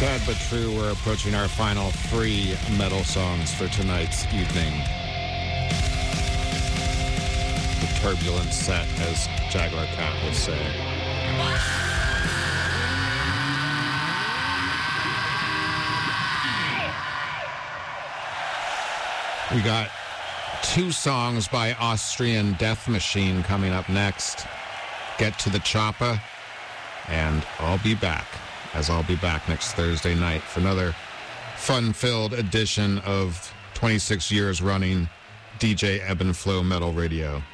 Sad but true, we're approaching our final 3 metal songs for tonight's evening. The turbulent set, as Jaguar Cat would say. We got 2 songs by Austrian Death Machine coming up next. Get to the Choppa, and I'll be back next Thursday night for another fun-filled edition of 26 years running DJ Ebb and Flow Metal Radio.